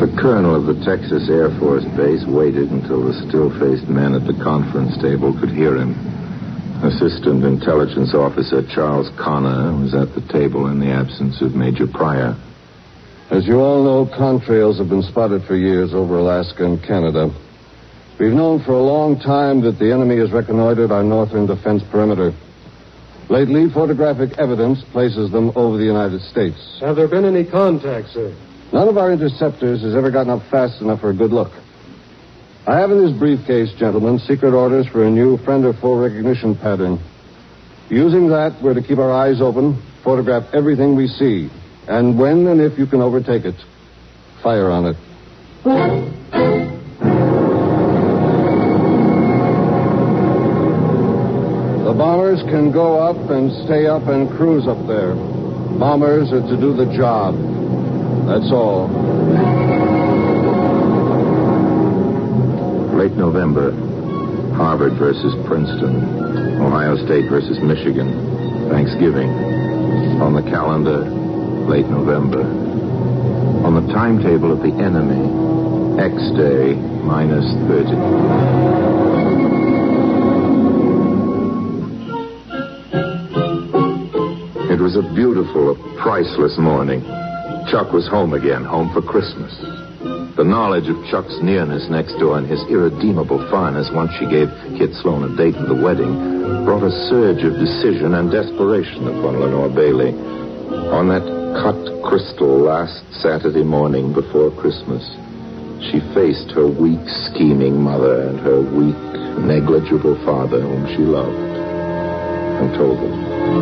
The colonel of the Texas Air Force Base waited until the still-faced men at the conference table could hear him. Assistant Intelligence Officer Charles Connor was at the table in the absence of Major Pryor. As you all know, contrails have been spotted for years over Alaska and Canada. We've known for a long time that the enemy has reconnoitered our northern defense perimeter. Lately, photographic evidence places them over the United States. Have there been any contacts, sir? None of our interceptors has ever gotten up fast enough for a good look. I have in this briefcase, gentlemen, secret orders for a new friend or foe recognition pattern. Using that, we're to keep our eyes open, photograph everything we see, and when and if you can overtake it, fire on it. The bombers can go up and stay up and cruise up there. Bombers are to do the job. That's all. Late November. Harvard versus Princeton. Ohio State versus Michigan. Thanksgiving. On the calendar, late November. On the timetable of the enemy, X day, minus 30. It was a beautiful, a priceless morning. Chuck was home again, home for Christmas. The knowledge of Chuck's nearness next door and his irredeemable fondness once she gave Kit Sloan a date at the wedding brought a surge of decision and desperation upon Lenore Bailey. On that cut crystal last Saturday morning before Christmas, she faced her weak, scheming mother and her weak, negligible father whom she loved, and told them.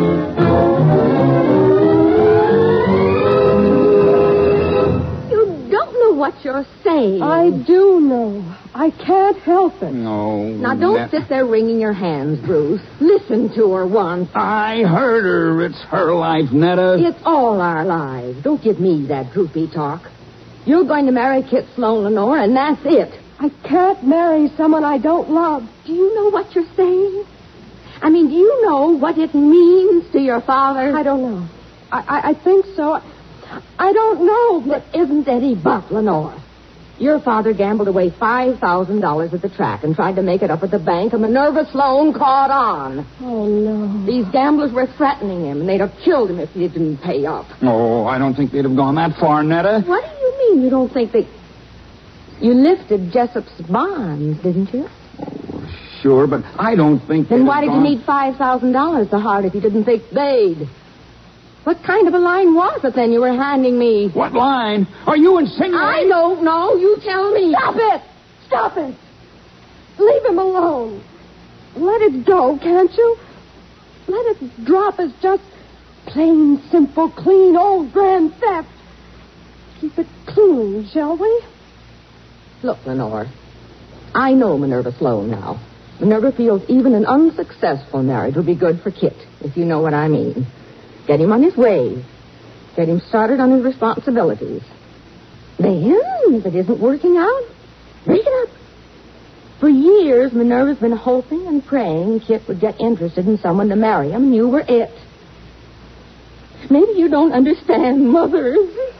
What you're saying. I do know. I can't help it. No. Now, don't sit there wringing your hands, Bruce. Listen to her once. I heard her. It's her life, Netta. It's all our lives. Don't give me that droopy talk. You're going to marry Kit Sloan, Lenore, and that's it. I can't marry someone I don't love. Do you know what you're saying? I mean, do you know what it means to your father? I don't know. I think so. I don't know, but... There isn't any but, Lenore. Your father gambled away $5,000 at the track and tried to make it up at the bank, and Minerva Sloan caught on. Oh, no. These gamblers were threatening him, and they'd have killed him if he didn't pay up. No, I don't think they'd have gone that far, Netta. What do you mean you don't think they... You lifted Jessup's bonds, didn't you? Oh, sure, but I don't think Then why did gone... you need $5,000 so hard if you didn't think they'd? What kind of a line was it then you were handing me? What line? Are you insinuating... I don't know. You tell me. Stop it! Stop it! Leave him alone. Let it go, can't you? Let it drop as just plain, simple, clean, old grand theft. Keep it clean, shall we? Look, Lenore, I know Minerva Sloan now. Minerva feels even an unsuccessful marriage would be good for Kit, if you know what I mean. Get him on his way. Get him started on his responsibilities. Then, if it isn't working out, break it up. For years, Minerva's been hoping and praying Kit would get interested in someone to marry him, and you were it. Maybe you don't understand, Mother.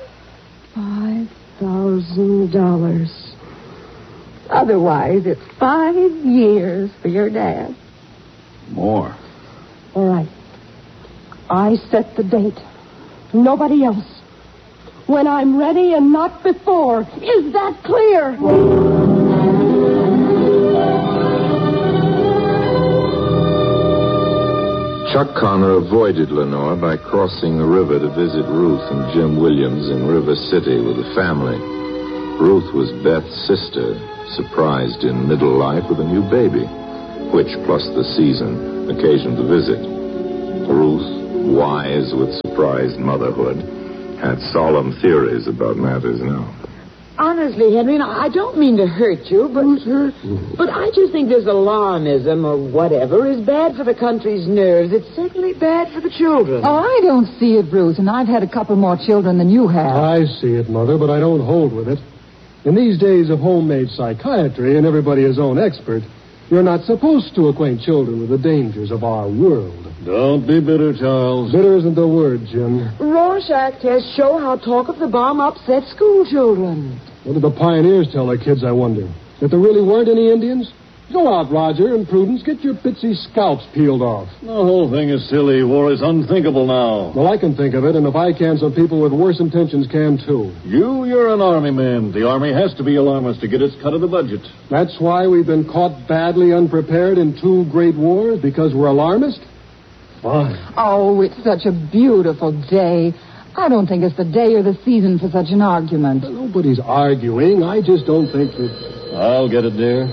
$5,000. Otherwise, it's 5 years for your dad. More. All right. I set the date. Nobody else. When I'm ready and not before. Is that clear? Chuck Connor avoided Lenore by crossing the river to visit Ruth and Jim Williams in River City with the family. Ruth was Beth's sister, surprised in middle life with a new baby, which, plus the season, occasioned the visit. Ruth, wise with surprised motherhood, had solemn theories about matters now. Honestly, Henry, I don't mean to hurt you, but I just think this alarmism or whatever is bad for the country's nerves. It's certainly bad for the children. Oh, I don't see it, Bruce, and I've had a couple more children than you have. I see it, Mother, but I don't hold with it. In these days of homemade psychiatry and everybody his own expert, you're not supposed to acquaint children with the dangers of our world. Don't be bitter, Charles. Bitter isn't the word, Jim. Rorschach tests show how talk of the bomb upsets school children. What did the pioneers tell their kids, I wonder? That there really weren't any Indians? Go out, Roger, and Prudence. Get your bitsy scalps peeled off. The whole thing is silly. War is unthinkable now. Well, I can think of it, and if I can, some people with worse intentions can, too. You're an army man. The army has to be alarmist to get its cut of the budget. That's why we've been caught badly unprepared in 2 great wars, because we're alarmist? Fine. Oh, it's such a beautiful day. I don't think it's the day or the season for such an argument. Nobody's arguing. I just don't think that... I'll get it, dear.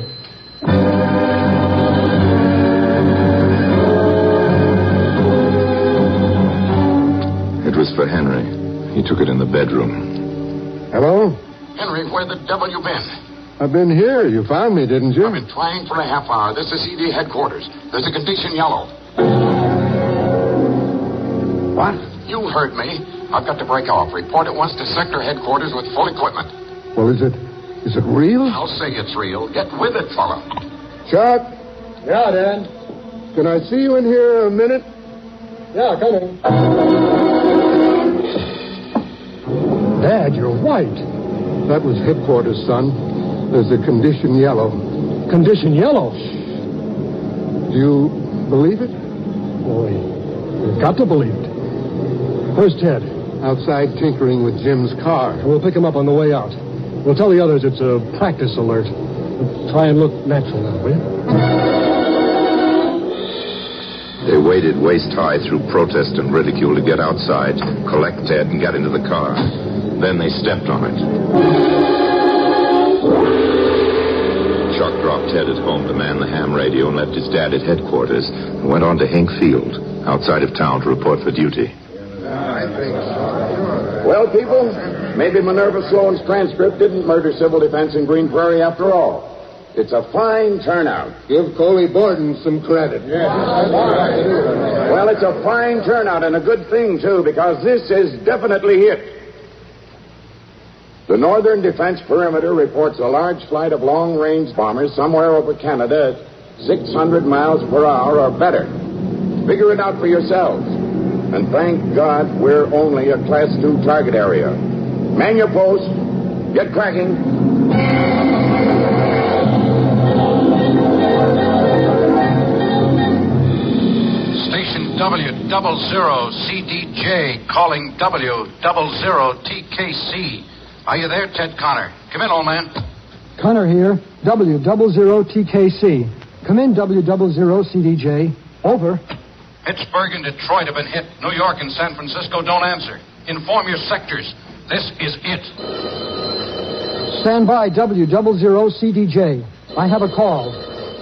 It was for Henry. He took it in the bedroom. Hello? Henry, where the devil you been? I've been here. You found me, didn't you? I've been trying for a half hour. This is ED headquarters. There's a condition yellow. What? You heard me. I've got to break off. Report at once to sector headquarters with full equipment. Well, is it real? I'll say it's real. Get with it, fella. Chuck, Yeah, Dad. can I see you in here a minute? Yeah, come in. Dad, you're white. That was headquarters, son. There's a condition yellow. Condition yellow. Do you believe it? Boy, you've got to believe it. Where's Ted? Outside tinkering with Jim's car. We'll pick him up on the way out. We'll tell the others it's a practice alert. Try and look natural now, will you? They waded waist-high through protest and ridicule to get outside, collect Ted, and get into the car. Then they stepped on it. Chuck dropped Ted at home to man the ham radio and left his dad at headquarters and went on to Hink Field, outside of town, to report for duty. Well, people, maybe Minerva Sloan's transcript didn't murder civil defense in Green Prairie after all. It's a fine turnout. Give Coley Borden some credit. Well, it's a fine turnout and a good thing, too, because this is definitely it. The Northern Defense Perimeter reports a large flight of long-range bombers somewhere over Canada at 600 miles per hour or better. Figure it out for yourselves. And thank God we're only a Class 2 target area. Man your post. Get cracking. Station W00CDJ calling W00TKC. Are you there, Ted Connor? Come in, old man. Connor here, W00TKC. Come in, W00CDJ. Over. Pittsburgh and Detroit have been hit. New York and San Francisco don't answer. Inform your sectors. This is it. Stand by, W00CDJ. I have a call.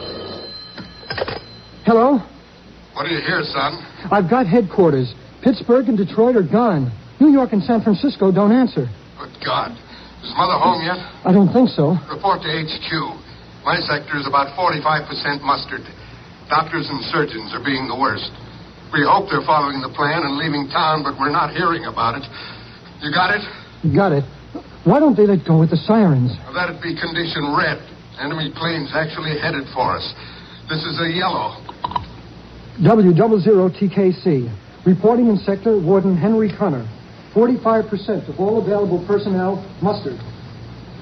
Hello? What do you hear, son? I've got headquarters. Pittsburgh and Detroit are gone. New York and San Francisco don't answer. Good God. Is Mother home yet? I don't think so. Report to HQ. My sector is about 45% mustered. Doctors and surgeons are being the worst. We hope they're following the plan and leaving town, but we're not hearing about it. You got it? Got it. Why don't they let go with the sirens? Well, that'd be condition red. Enemy planes actually headed for us. This is a yellow. W00TKC. Reporting in sector, Warden Henry Connor. 45% of all available personnel mustered.